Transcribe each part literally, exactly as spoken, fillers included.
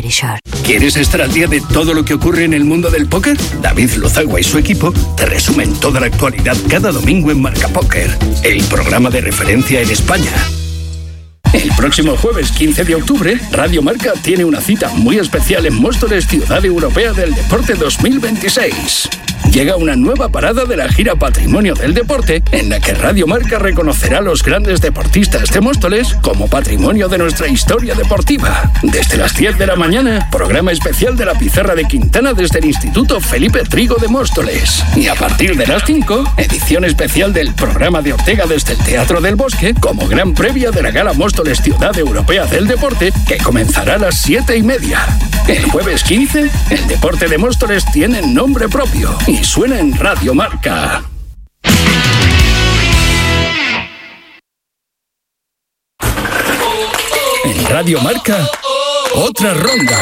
Shore. ¿Quieres estar al día de todo lo que ocurre en el mundo del póker? David Lozagua y su equipo te resumen toda la actualidad cada domingo en Marca Póker, el programa de referencia en España. El próximo jueves quince de octubre, Radio Marca tiene una cita muy especial en Móstoles, Ciudad Europea del Deporte dos mil veintiséis. Llega una nueva parada de la gira Patrimonio del Deporte, en la que Radio Marca reconocerá a los grandes deportistas de Móstoles como patrimonio de nuestra historia deportiva. Desde las diez de la mañana, programa especial de la Pizarra de Quintana desde el Instituto Felipe Trigo de Móstoles. Y a partir de las cinco, edición especial del programa de Ortega desde el Teatro del Bosque, como gran previa de la Gala Móstoles Ciudad Europea del Deporte, que comenzará a las siete y media. El jueves quince, el deporte de Móstoles tiene nombre propio y suena en Radio Marca. En Radio Marca, otra ronda.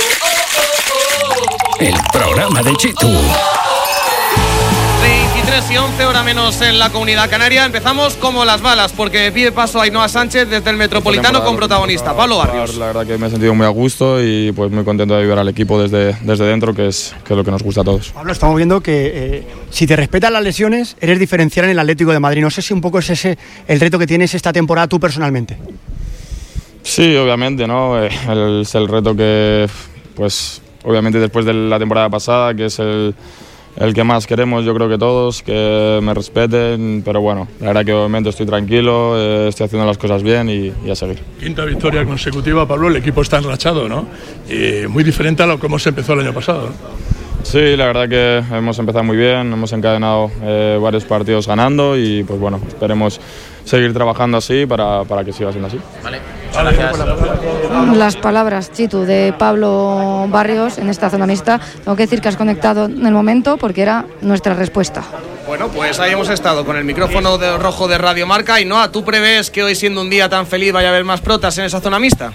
El programa de Chitu. veintitrés y once, hora menos en la Comunidad Canaria. Empezamos como las balas, porque pide paso a Ainhoa Sánchez desde el Metropolitano con protagonista Pablo Barrios. La verdad que me he sentido muy a gusto y pues muy contento de ayudar al equipo desde, desde dentro, que es, que es lo que nos gusta a todos. Pablo, estamos viendo que eh, si te respetan las lesiones, eres diferencial en el Atlético de Madrid. No sé si un poco es ese el reto que tienes esta temporada tú personalmente. Sí, obviamente, ¿no? El, es el reto que, pues, obviamente después de la temporada pasada, que es el... el que más queremos, yo creo que todos, que me respeten, pero bueno, la verdad que obviamente estoy tranquilo, eh, estoy haciendo las cosas bien y, y a seguir. Quinta victoria consecutiva, Pablo, el equipo está enrachado, ¿no? Y muy diferente a lo como se empezó el año pasado, ¿no? Sí, la verdad que hemos empezado muy bien, hemos encadenado eh, varios partidos ganando y pues bueno, esperemos seguir trabajando así para, para que siga siendo así. Vale, gracias. Las palabras, Chitu, de Pablo Barrios en esta zona mixta. Tengo que decir que has conectado en el momento porque era nuestra respuesta. Bueno, pues ahí hemos estado con el micrófono de rojo de Radio Marca. Y Noa, ¿tú prevés que hoy, siendo un día tan feliz, vaya a haber más protas en esa zona mixta?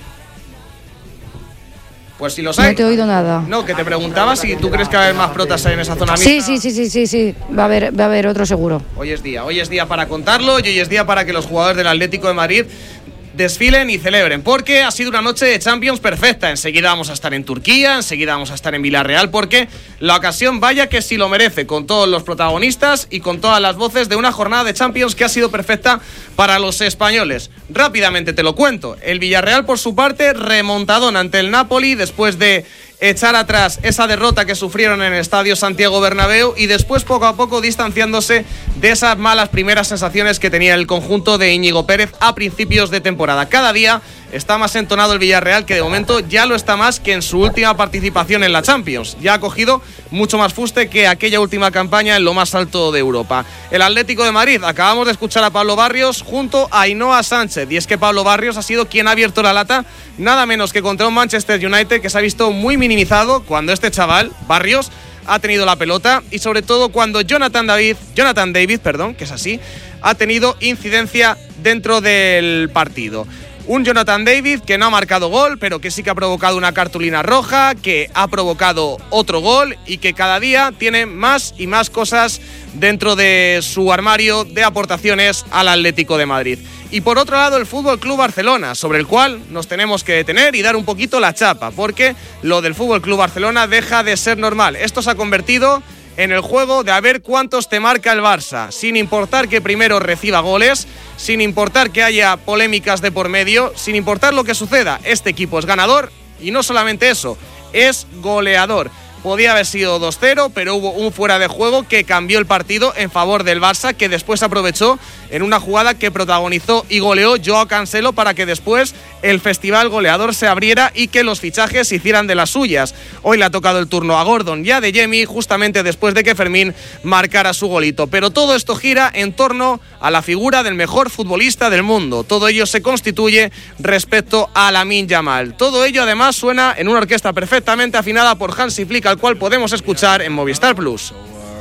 Pues si los hay. No te he oído nada. No, que te preguntaba si tú crees que va a haber más protas ahí en esa zona mixta. Sí, sí, sí, sí, sí, sí. Va a haber, va a haber otro seguro. Hoy es día, hoy es día para contarlo y hoy es día para que los jugadores del Atlético de Madrid desfilen y celebren, porque ha sido una noche de Champions perfecta. Enseguida vamos a estar en Turquía, enseguida vamos a estar en Villarreal, porque la ocasión, vaya que sí lo merece, con todos los protagonistas y con todas las voces de una jornada de Champions que ha sido perfecta para los españoles. Rápidamente te lo cuento. El Villarreal, por su parte, remontadón ante el Napoli después de echar atrás esa derrota que sufrieron en el Estadio Santiago Bernabéu y después poco a poco distanciándose de esas malas primeras sensaciones que tenía el conjunto de Íñigo Pérez a principios de temporada. Cada día está más entonado el Villarreal, que de momento ya lo está más que en su última participación en la Champions. Ya ha cogido mucho más fuste que aquella última campaña en lo más alto de Europa. El Atlético de Madrid, acabamos de escuchar a Pablo Barrios junto a Ainhoa Sánchez, y es que Pablo Barrios ha sido quien ha abierto la lata nada menos que contra un Manchester United que se ha visto muy minimizado cuando este chaval, Barrios, ha tenido la pelota, y sobre todo cuando Jonathan David, Jonathan David, perdón, que es así, ha tenido incidencia dentro del partido. Un Jonathan David que no ha marcado gol, pero que sí que ha provocado una cartulina roja, que ha provocado otro gol y que cada día tiene más y más cosas dentro de su armario de aportaciones al Atlético de Madrid. Y por otro lado, el Fútbol Club Barcelona, sobre el cual nos tenemos que detener y dar un poquito la chapa, porque lo del Fútbol Club Barcelona deja de ser normal. Esto se ha convertido en el juego de a ver cuántos te marca el Barça, sin importar que primero reciba goles, sin importar que haya polémicas de por medio, sin importar lo que suceda. Este equipo es ganador y no solamente eso, es goleador. Podía haber sido dos cero, pero hubo un fuera de juego que cambió el partido en favor del Barça, que después aprovechó en una jugada que protagonizó y goleó Joao Cancelo para que después el festival goleador se abriera y que los fichajes se hicieran de las suyas. Hoy le ha tocado el turno a Gordon y a Adeyemi, justamente después de que Fermín marcara su golito. Pero todo esto gira en torno a la figura del mejor futbolista del mundo. Todo ello se constituye respecto a Lamine Yamal. Todo ello además suena en una orquesta perfectamente afinada por Hansi Flick, al cual podemos escuchar en Movistar Plus.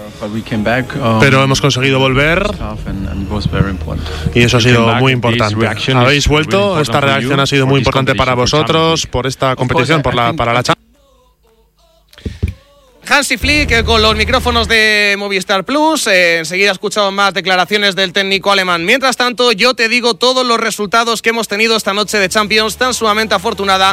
Pero hemos conseguido volver y eso ha sido muy importante. Habéis vuelto, esta reacción ha sido muy importante para vosotros, por esta competición, por la, para la Champions. Hansi Flick con los micrófonos de Movistar Plus. Eh, enseguida escuchamos más declaraciones del técnico alemán. Mientras tanto, yo te digo todos los resultados que hemos tenido esta noche de Champions tan sumamente afortunada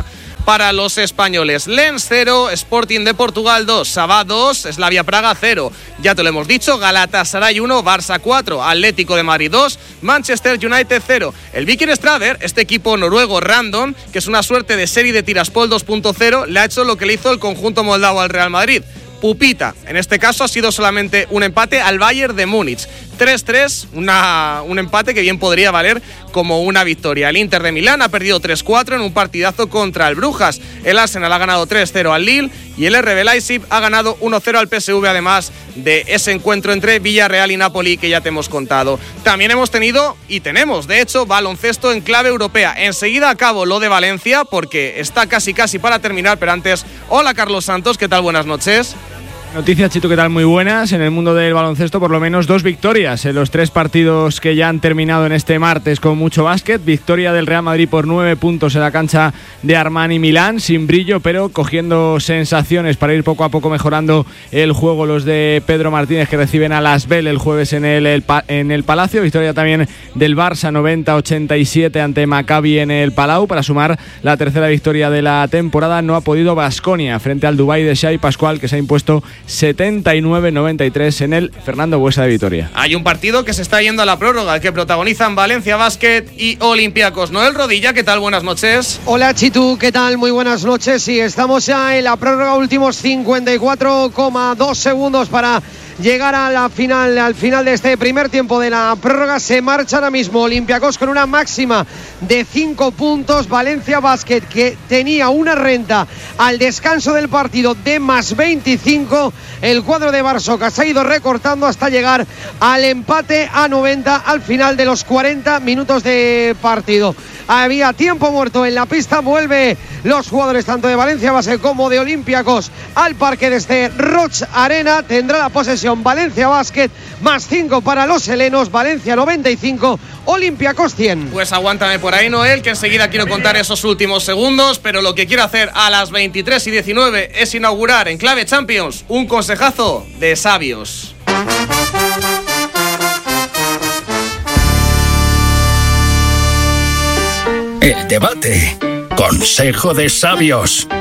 para los españoles. Lens cero, Sporting de Portugal dos, Sabah dos, Slavia Praga cero. Ya te lo hemos dicho, Galatasaray uno, Barça cuatro, Atlético de Madrid dos, Manchester United cero. El Viking Strader, este equipo noruego random, que es una suerte de serie de Tiraspol dos punto cero, le ha hecho lo que le hizo el conjunto moldavo al Real Madrid. Pupita. En este caso ha sido solamente un empate al Bayern de Múnich. tres tres, una, un empate que bien podría valer como una victoria. El Inter de Milán ha perdido tres cuatro en un partidazo contra el Brujas. El Arsenal ha ganado tres cero al Lille y el R B Leipzig ha ganado uno cero al P S V, además de ese encuentro entre Villarreal y Napoli que ya te hemos contado. También hemos tenido y tenemos, de hecho, baloncesto en clave europea. Enseguida acabo lo de Valencia porque está casi casi para terminar, pero antes, hola Carlos Santos, ¿qué tal? Buenas noches. Noticias, Chito, ¿qué tal? Muy buenas. En el mundo del baloncesto, por lo menos dos victorias en los tres partidos que ya han terminado en este martes con mucho básquet. Victoria del Real Madrid por nueve puntos en la cancha de Armani Milán, sin brillo, pero cogiendo sensaciones para ir poco a poco mejorando el juego. Los de Pedro Martínez, que reciben a Las Bell el jueves en el, el, en el Palacio. Victoria también del Barça, noventa ochenta y siete ante Maccabi en el Palau, para sumar la tercera victoria de la temporada. No ha podido Baskonia frente al Dubái de Xavi Pascual, que se ha impuesto setenta y nueve noventa y tres en el Fernando Buesa de Vitoria. Hay un partido que se está yendo a la prórroga, el que protagonizan Valencia Basket y Olympiacos. Noel Rodilla, ¿qué tal? Buenas noches. Hola Chitu, ¿qué tal? Muy buenas noches. Sí, estamos ya en la prórroga, últimos cincuenta y cuatro coma dos segundos para llegar a la final, al final de este primer tiempo de la prórroga. Se marcha ahora mismo Olympiacos con una máxima de cinco puntos. Valencia Basket, que tenía una renta al descanso del partido de más veinticinco. El cuadro de Barsoca se ha ido recortando hasta llegar al empate a noventa al final de los cuarenta minutos de partido. Había tiempo muerto en la pista. Vuelve los jugadores tanto de Valencia Basket como de Olympiacos al parque desde Roch Arena. Tendrá la posesión Valencia Basket, más cinco para los helenos. Valencia noventa y cinco, Olympiacos cien. Pues aguántame por ahí, Noel, que enseguida quiero contar esos últimos segundos, pero lo que quiero hacer a las veintitrés y diecinueve es inaugurar en Clave Champions un consejazo de sabios. El debate. Consejo de sabios.